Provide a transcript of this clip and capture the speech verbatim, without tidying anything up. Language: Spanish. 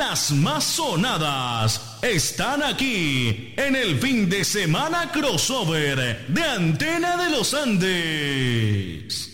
Las más sonadas están aquí en el fin de semana crossover de Antena de los Andes.